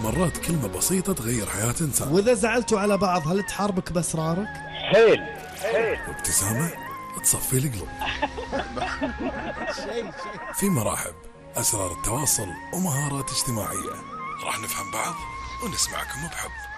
مرات كلمة بسيطة تغير حياة إنسان. وإذا زعلتوا على بعض هل تحاربك بأسرارك؟ حيل. وابتسامة تصفي القلوب. في مراحب أسرار التواصل ومهارات اجتماعية، راح نفهم بعض ونسمعكم بحب.